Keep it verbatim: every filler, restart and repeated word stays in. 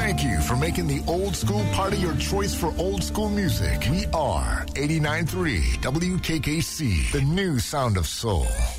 Thank you for making the Old School Party your choice for old school music. We are eighty-nine point three W K K C, the new sound of soul.